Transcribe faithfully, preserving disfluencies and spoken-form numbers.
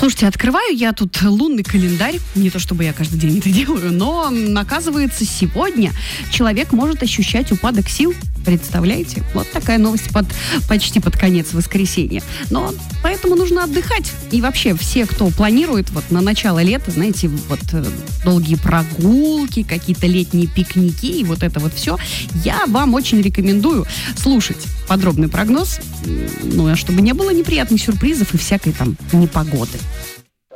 Слушайте, открываю я тут лунный календарь. Не то чтобы я каждый день это делаю, но, оказывается, сегодня человек может ощущать упадок сил. Представляете? Вот такая новость под, почти под конец воскресенья. Но поэтому нужно отдыхать. И вообще все, кто планирует вот на начало лета, знаете, вот э, долгие прогулки, какие-то летние пикники и вот это вот все, я вам очень рекомендую слушать подробный прогноз, ну, а чтобы не было неприятных сюрпризов и всякой там непогоды.